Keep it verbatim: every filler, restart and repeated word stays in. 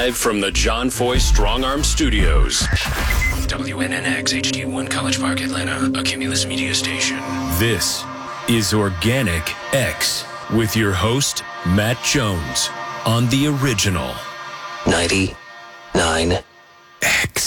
Live from the John Foy Strong Arm Studios. W N N X H D one College Park, Atlanta, a Cumulus Media station. This is Organic X with your host, Matt Jones, on the original ninety-nine X.